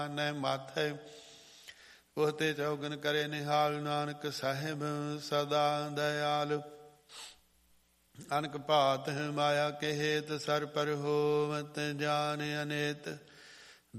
ਨਹਿ ਮਾਥੈ ਪੋਤੇ ਚੌਗਨ ਕਰੇ ਨਿਹਾਲ। ਨਾਨਕ ਸਾਹਿਬ ਸਦਾ ਦਇਆਲ। ਅਨਕ ਭਾਤ ਮਾਇਆ ਕੇ ਹੇਤ ਸਰ ਪਰ ਹੋਵਤ ਜਾਨ ਅਨੇਤ।